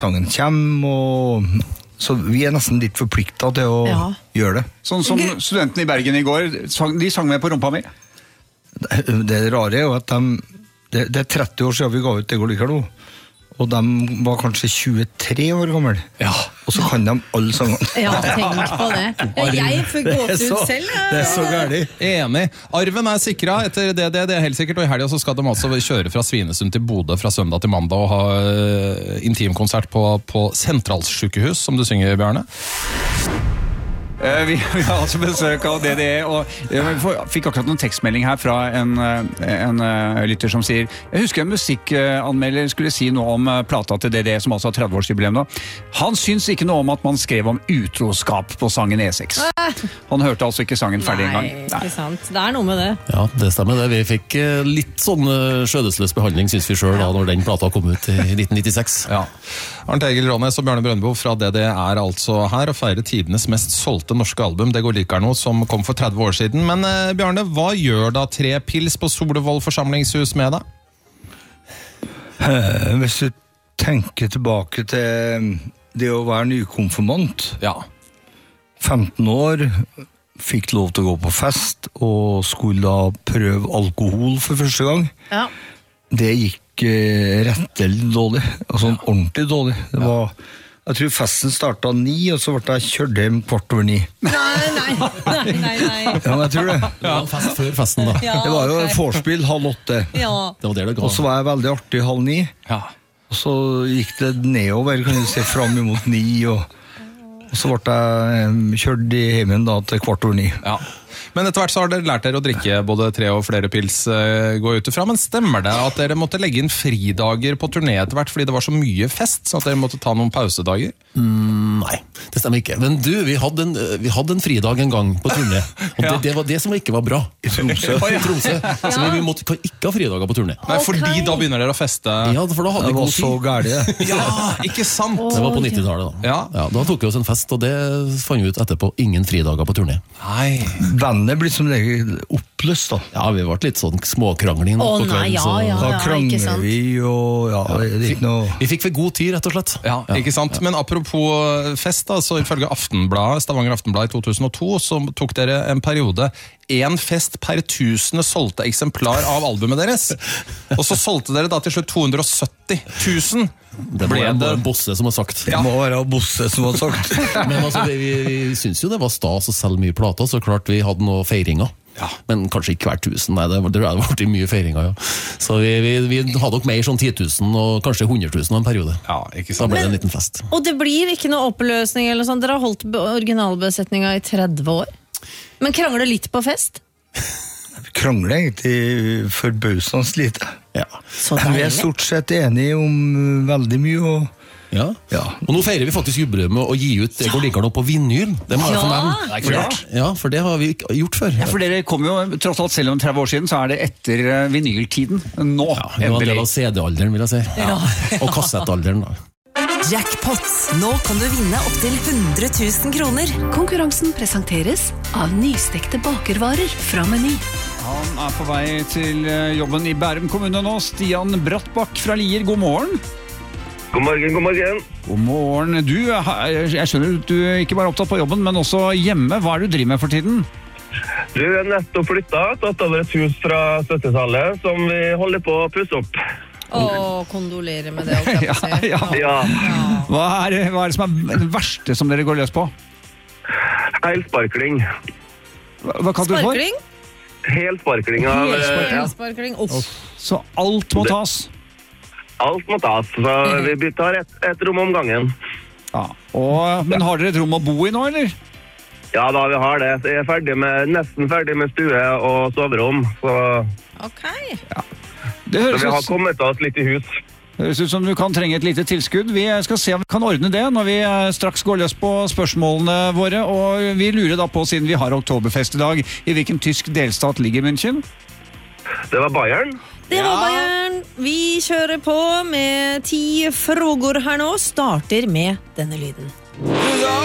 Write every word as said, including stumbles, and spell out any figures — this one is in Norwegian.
sangen kommer, og så vi er nesten litt forpliktet til å ja. gjøre det. Sånn som studentene i Bergen i går, de sang med på rumpa mi. Det, det rare er jo at de, det, det er tretti år siden vi ga ut Det går like nå, og de var kanskje tjuetre år gammel. Ja. Og så kan de alle sangene. Ja, tenk på det. Jeg får gå ut selv. Ja. Det er så gærlig. Enig. Arven er sikret etter det, det, det er helt sikkert, og i helgen så skal de altså kjøre fra Svinesund til Bodø fra søndag til mandag og ha uh, intimkonsert på, på Sentralsykehus, som du synger, Bjarne. Uh, vi, vi har altså besøk av D D E, og jeg fikk akkurat noen tekstmelding her fra en, en uh, lytter som sier, jeg husker en musikkanmelder skulle si noe om uh, plata til D D E, som altså har tretti års jubileum nå. Han syns ikke noe om at man skrev om utroskap på sangen E seks. Han hørte altså ikke sangen ferdig en gang. Nei, ikke sant. Det er noe med det. Ja, det stemmer det. Vi fikk uh, litt sånn uh, skjødesløs behandling, synes vi selv, da, når den plata kom ut i nitten nittiseks. Ja. Arnt Egil Rånes og Bjarne Brøndbo fra D D E er altså her og feirer tidenes mest solgte norske album, Det går likere noe, som kom for tretti år siden. Men eh, Bjarne, hva gjør da tre pils på Solevoll forsamlingshus med deg? Eh, hvis du tenker tilbake til det å være nykonfirmant, ja. femten år, fikk lov til å gå på fest, og skulle da prøve alkohol for første gang. Ja. Det gikk eh, rettelig dårlig, altså ordentlig dårlig. Det var... Jeg tror festen startet ni, og så ble jeg kjørt hjem kvart over ni. Nei, nei, nei, nei, nei. Ja, men jeg tror det. Ja, fest før festen da. Ja, det var jo okay. vorspiel halv åtte. Ja. Det var det det ga. Og så var jeg veldig artig halv ni. Ja. Og så gikk det nedover, kan du se, frem imot ni, og, og så ble jeg kjørt i hjemmen da til kvart over ni. Ja. Men etter hvert så har dere lært dere å drikke både tre og flere pils uh, gå ut ifra, men stemmer det at dere måtte legge inn fridager på turné etter hvert fordi det var så mye fest, så at dere måtte ta noen pausedager? Mm, nei, det stemmer ikke. Men du, vi hadde en, vi hadde en fridag en gang på turné, og Ja. det, det var det som ikke var bra. I Tromsø. I Tromsø. Så vi, vi måtte, kan ikke ha fridager på turné. Nei, fordi Ok. da begynner dere å feste. Ja, for da hadde Det vi var god så tid. gærlig. Ja, ikke sant? Det var på nittitallet da. Ja. Ja, da tok vi oss en fest, og det fant vi ut etterpå, ingen fridager på turné. Nei. Bandet blir som regel oppløst da. Ja, vi ble litt sånn småkrangling Å, på nei, kvelden, ja, så ja. Da ikke krangler sant. vi, og ja, det er ikke noe... vi fikk for god tid, rett og slett. Ja, ikke sant? Men apropos fest da, så ifølge Aftenbladet, Stavanger Aftenblad i to tusen og to, så tok dere en periode en fest per tusende solgte eksemplar av albumet deres. Og så solgte dere da til slutt to hundre og sytti tusen. Det ble Ble det det- en Bosse som har sagt. Det må være Bosse som har sagt. Men altså, vi, vi, vi syns jo det var stas å selge mye plater, så klart vi hadde noen feiringer. Ja. Men kanskje ikke hver tusen, nei, det var- det hadde vært mye feiringer, ja. Så vi, vi, vi hadde nok mer sånn ti tusen og kanskje hundre tusen en periode. Ja, ikke Så sant? ble det en liten fest. Og det blir ikke noe oppløsning eller sånn. Dere har holdt be- originalbesetninga i tretti år. Men krangler litt på fest? Vi krangler egentlig forbausende lite. Ja. Så Vi er deilig. stort sett enige om veldig mye, og Ja. ja. Og nå feirer vi faktisk jubileum med å gi ut Det går likere nå på vinyl. Det må jeg få Ja. nevne. Det er klart. Ja, for det har vi ikke gjort før. Ja, for dere kom jo, tross alt selv om tretti år siden, så er det etter eh, vinyltiden. Nå, Ja, det var en del av endelig. C D-alderen, vil jeg si. Og kassettalderen, da. Jackpot. Nå kan du vinne opp til hundre tusen kroner. Konkurransen presenteres av nystekte bakervarer fra Meny. Han er på vei til eh, jobben i Bærum kommune nå. Stian Brattbakk fra Lier, god morgen. God morgen, god morgen. God morgen. Du, eh, jeg skjønner at du er ikke bare opptatt på jobben, men også hjemme. Hva er det du driver med for tiden? Du er nettopp flyttet, tatt over et hus fra syttitallet som vi holder på å pusse opp. Å, kondolerer med det. holdt jeg på å si. Ja, ja. Ja, Hva er, hva er det som er det verste som dere går løs på? helsparkling. Hva, hva kaller du det for? Sparkling? Helsparkling av Helsparkling. ja, Sparkling. Uff. Så alt må tas. alt må tas, så vi tar et, et rom om gangen. Ja. Og, men har dere et rom å bo i nå, eller? Ja da, vi har det. Jeg er ferdig med, nesten ferdig med stue og soverom, så, Ok. Det så høres vi har ut, kommet oss litt i hus. høres ut som du kan trenge et lite tilskudd. Vi skal se om vi kan ordne det når vi eh, straks går løs på spørsmålene våre. Og vi lurer da på, siden vi har oktoberfest i dag, i hvilken tysk delstat ligger München? Det var Bayern. Det var Bayern. Vi kjører på med ti frågor her nå. Starter med denne lyden.